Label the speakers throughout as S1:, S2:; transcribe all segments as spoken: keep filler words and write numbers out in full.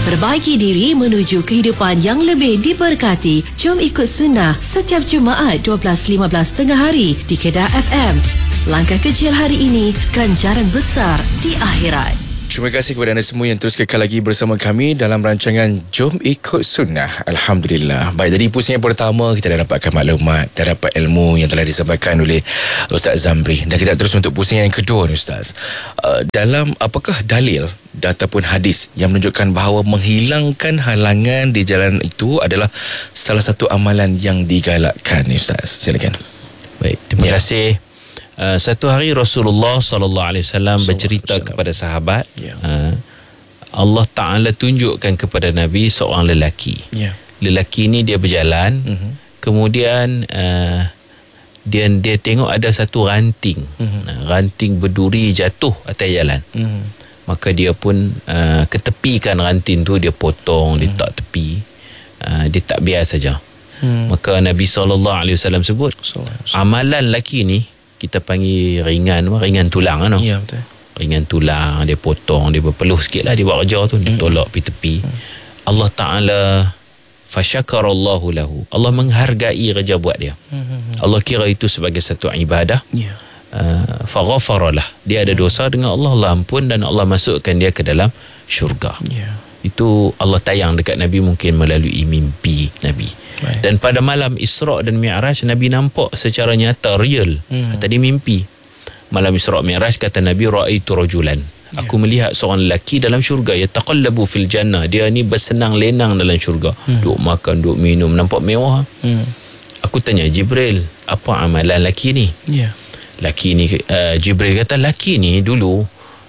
S1: Perbaiki diri menuju kehidupan yang lebih diberkati. Jom ikut sunnah setiap Jumaat dua belas lima belas tengah hari di Kedah F M. Langkah kecil hari ini, ganjaran besar di akhirat.
S2: Terima kasih kepada anda semua yang terus kekal lagi bersama kami dalam rancangan Jom Ikut Sunnah. Alhamdulillah. Baik, dari pusingan pertama kita dah dapatkan maklumat, dah dapat ilmu yang telah disampaikan oleh Ustaz Zamri. Dan kita terus untuk pusingan yang kedua ni Ustaz. Uh, dalam apakah dalil ataupun hadis yang menunjukkan bahawa menghilangkan halangan di jalan itu adalah salah satu amalan yang digalakkan ni Ustaz? Silakan.
S3: Baik, terima
S2: Ya.
S3: kasih. Uh, satu hari Rasulullah sallallahu alaihi wasallam bercerita kepada sahabat,
S2: Ya.
S3: uh, Allah Ta'ala tunjukkan kepada Nabi seorang lelaki.
S2: Ya.
S3: Lelaki ni dia berjalan,
S2: Mhm.
S3: kemudian uh, dia dia tengok ada satu ranting,
S2: Mhm.
S3: uh, ranting berduri jatuh atas jalan.
S2: Mhm.
S3: Maka dia pun uh, ketepikan ranting tu, dia potong, hmm. dia tak tepi, uh, dia tak biar saja. Hmm. Maka Nabi sallallahu alaihi wasallam sebut,
S2: So,
S3: amalan lelaki ni kita panggil ringan, ringan tulang kan?
S2: ya, betul.
S3: Ringan tulang, dia potong, dia berpeluh sikit lah, dia buat kerja tu, dia tolak pergi tepi. Hmm. Allah Ta'ala fasyakarallahu lahu, Allah menghargai kerja buat dia. Hmm. Allah kira itu sebagai satu ibadah.
S2: Ya.
S3: Uh, faghafaralah, dia ada dosa dengan Allah, Allah ampun dan Allah masukkan dia ke dalam syurga.
S2: Ya.
S3: Itu Allah tayang dekat Nabi mungkin melalui mimpi Nabi.
S2: Baik.
S3: Dan pada malam Isra' dan Mi'raj Nabi nampak secara nyata, real.
S2: Hmm.
S3: Tadi mimpi. Malam Isra' Mi'raj kata Nabi, ra'aitu rajulan, aku yeah. melihat seorang lelaki dalam syurga, yataqallabu fil jannah, dia ni bersenang lenang dalam syurga. Hmm. Duk makan, duk minum, nampak mewah. Hmm. Aku tanya Jibril, apa amalan lelaki ni?
S2: Ya.
S3: Laki ni uh, Jibril kata laki ni dulu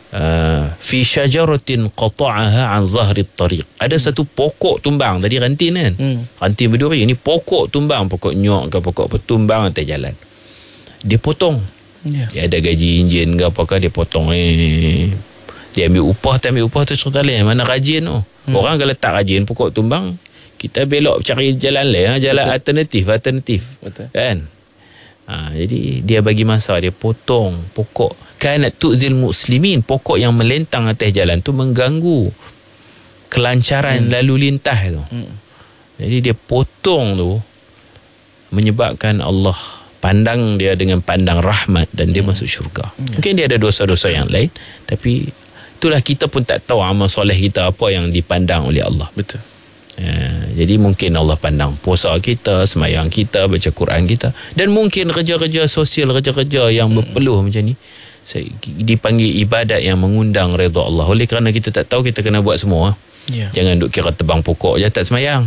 S3: uh, fi syajaratin qata'aha an zahri at-tariq. Ada hmm. satu pokok tumbang, tadi ranting kan? Hmm. Ranting berduri, ini pokok tumbang, pokok nyok ke pokok apa tumbang atas jalan. Dia potong. Ya. Dia ada gaji enjin ke apakah, dia potong eh. Dia ambil upah, tak ambil upah tu cerita lain. Mana rajin tu. Hmm. Orang kalau tak rajin pokok tumbang, kita belok cari jalan lain, jalan Betul. alternatif, alternatif.
S2: Betul.
S3: Kan? Ha, jadi dia bagi masa, dia potong pokok kanat tu'zil muslimin, pokok yang melentang atas jalan tu mengganggu kelancaran hmm. lalu lintas tu. Hmm. Jadi dia potong tu menyebabkan Allah pandang dia dengan pandang rahmat dan dia hmm. masuk syurga. Hmm. Mungkin dia ada dosa-dosa yang lain, tapi itulah kita pun tak tahu amal soleh kita apa yang dipandang oleh Allah.
S2: Betul.
S3: Ya, jadi mungkin Allah pandang puasa kita, sembahyang kita, baca Quran kita, dan mungkin kerja-kerja sosial, kerja-kerja yang berpeluh hmm. macam ni dipanggil ibadat yang mengundang redha Allah. Oleh kerana kita tak tahu, kita kena buat semua. Yeah. Jangan duk kira tebang pokok je tak sembahyang.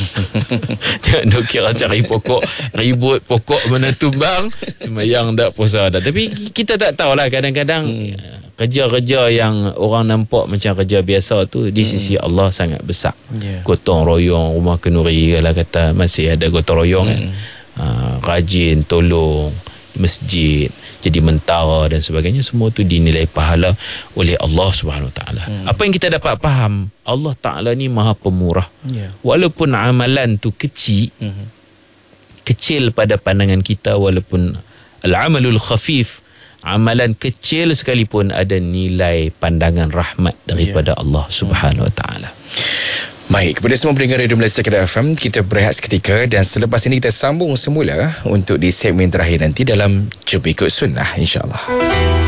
S3: Jangan duk kira cari pokok, ribut pokok mana tumbang, sembahyang tak, puasa dah. Tapi kita tak tahulah, kadang-kadang hmm. kerja-kerja yang orang nampak macam kerja biasa tu di sisi hmm. Allah sangat besar. Yeah. Gotong royong rumah kenduri, kalau kata masih ada gotong royong hmm. kan. Uh, rajin tolong masjid, jadi mentara dan sebagainya, semua tu dinilai pahala oleh Allah Subhanahu Wa Taala. Hmm. Apa yang kita dapat faham, Allah Taala ni Maha Pemurah. Yeah. Walaupun amalan tu kecil, hmm. kecil pada pandangan kita, walaupun al-amalul khafif, amalan kecil sekalipun, ada nilai pandangan rahmat daripada yeah. Allah Subhanahu Wa Taala.
S2: Baik, kepada semua pendengar Radio Malaysia Kedah F M, kita berehat seketika dan selepas ini kita sambung semula untuk di segmen terakhir nanti dalam Jom Ikut Sunnah, insya-Allah.